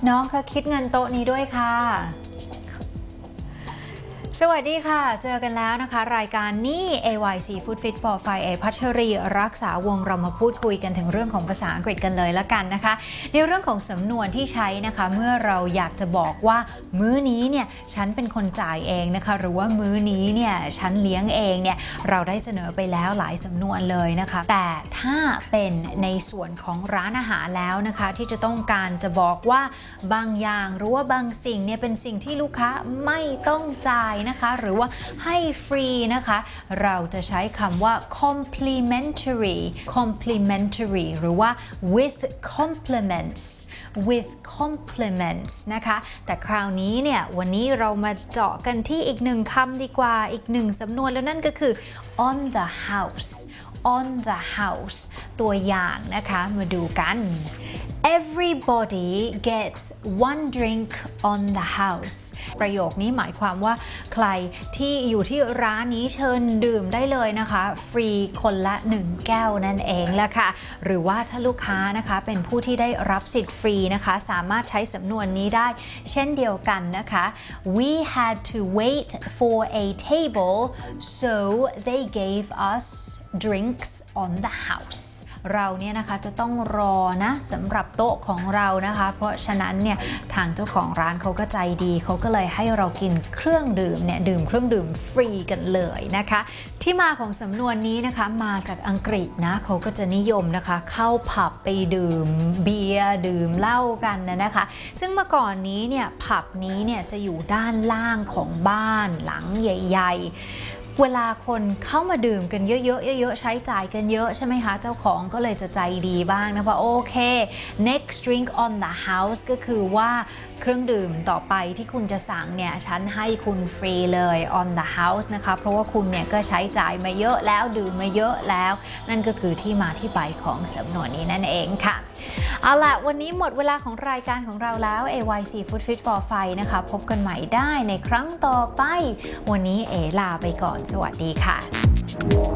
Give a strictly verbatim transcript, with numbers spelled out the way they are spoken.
น้องเขาคิดเงินโต๊ะนี้ด้วยค่ะสวัสดีค่ะเจอกันแล้วนะคะรายการนี้ เอ วาย ซี Food Fit for Five เอพัชรีรักษาวงเรามาพูดคุยกันถึงเรื่องของภาษาอังกฤษกันเลยละกันนะคะในเรื่องของสำนวนที่ใช้นะคะเมื่อเราอยากจะบอกว่ามื้อนี้เนี่ยฉันเป็นคนจ่ายเองนะคะหรือว่ามื้อนี้เนี่ยฉันเลี้ยงเองเนี่ยเราได้เสนอไปแล้วหลายสำนวนเลยนะคะแต่ถ้าเป็นในส่วนของร้านอาหารแล้วนะคะที่จะต้องการจะบอกว่าบางอย่างหรือว่าบางสิ่งเนี่ยเป็นสิ่งที่ลูกค้าไม่ต้องจ่ายนะคะหรือว่าให้ฟรีนะคะเราจะใช้คำว่า complimentary complimentary หรือว่า with compliments with compliments นะคะแต่คราวนี้เนี่ยวันนี้เรามาเจาะกันที่อีกหนึ่งคำดีกว่าอีกหนึ่งสำนวนแล้วนั่นก็คือ on the house on the house ตัวอย่างนะคะมาดูกัน Everybody gets one drink on the house ประโยคนี้หมายความว่าใครที่อยู่ที่ร้านนี้เชิญดื่มได้เลยนะคะฟรีคนละหนึ่งแก้วนั่นเองแหละค่ะหรือว่าถ้าลูกค้านะคะเป็นผู้ที่ได้รับสิทธิ์ฟรีนะคะสามารถใช้สำนวนนี้ได้เช่นเดียวกันนะคะ We had to wait for a table so they gave us drinks on the house เราเนี่ยนะคะจะต้องรอนะสำหรับโต๊ะของเรานะคะเพราะฉะนั้นเนี่ยทางเจ้าของร้านเขาก็ใจดีเขาก็เลยให้เรากินเครื่องดื่มเนี่ยดื่มเครื่องดื่มฟรีกันเลยนะคะที่มาของสำนวนนี้นะคะมาจากอังกฤษนะเขาก็จะนิยมนะคะเข้าผับไปดื่มเบียร์ดื่มเหล้ากันนะนะคะซึ่งเมื่อก่อนนี้เนี่ยผับนี้เนี่ยจะอยู่ด้านล่างของบ้านหลังใหญ่ๆเวลาคนเข้ามาดื่มกันเยอะๆเยอะๆใช้จ่ายกันเยอะใช่ไหมคะเจ้าของก็เลยจะใจดีบ้างนะว่าโอเค next drink on the house ก็คือว่าเครื่องดื่มต่อไปที่คุณจะสั่งเนี่ยฉันให้คุณฟรีเลย on the house นะคะเพราะว่าคุณเนี่ยก็ใช้จ่ายมาเยอะแล้วดื่มมาเยอะแล้วนั่นก็คือที่มาที่ไปของสำนวนนี้นั่นเองค่ะเอาล่ะวันนี้หมดเวลาของรายการของเราแล้ว เอ วาย ซี Food Fit for Five นะคะพบกันใหม่ได้ในครั้งต่อไปวันนี้เอลาไปก่อนสวัสดีค่ะ